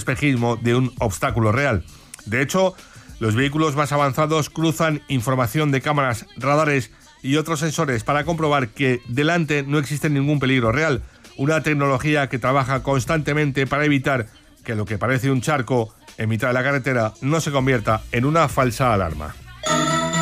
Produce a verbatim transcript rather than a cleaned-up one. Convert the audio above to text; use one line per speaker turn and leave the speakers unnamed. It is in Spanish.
espejismo de un obstáculo real. De hecho, los vehículos más avanzados cruzan información de cámaras, radares y otros sensores para comprobar que delante no existe ningún peligro real. Una tecnología que trabaja constantemente para evitar que lo que parece un charco en mitad de la carretera no se convierta en una falsa alarma.